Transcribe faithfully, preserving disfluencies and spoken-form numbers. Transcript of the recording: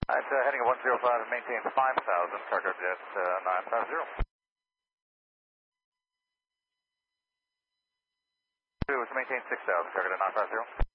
Alright, uh, heading at one zero five and maintain five thousand, cargo jet uh, nine five zero. Two is maintain six thousand, cargo jet nine five zero.